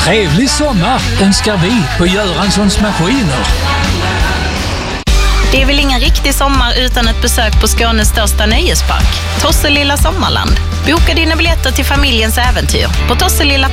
Trevlig sommar önskar vi på Göranssons Maskiner. Det är väl ingen riktig sommar utan ett besök på Skånes största nöjespark, Tosselilla Sommarland. Boka dina biljetter till familjens äventyr på Tosselilla.